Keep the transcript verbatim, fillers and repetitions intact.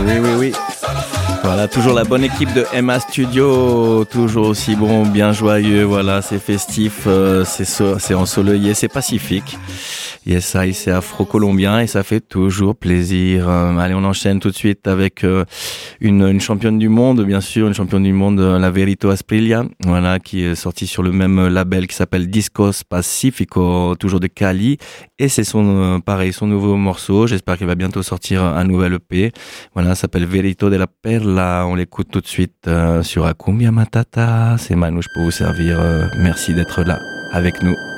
Oui, oui, oui. Voilà, toujours la bonne équipe de M A Studio, toujours aussi bon, bien joyeux, voilà, c'est festif, euh, c'est, so- c'est ensoleillé, c'est pacifique. Yes, ça, c'est afro-colombien et ça fait toujours plaisir. Euh, allez, on enchaîne tout de suite avec euh, une, une championne du monde, bien sûr, une championne du monde, euh, la Verito Asprilla, voilà, qui est sortie sur le même label qui s'appelle Discos Pacifico, toujours de Cali. Et c'est son, euh, pareil, son nouveau morceau. J'espère qu'il va bientôt sortir un nouvel E P. Voilà, ça s'appelle Verito de la Perla. On l'écoute tout de suite euh, sur Akumbia Matata. C'est Manouche pour vous servir. Euh, merci d'être là avec nous.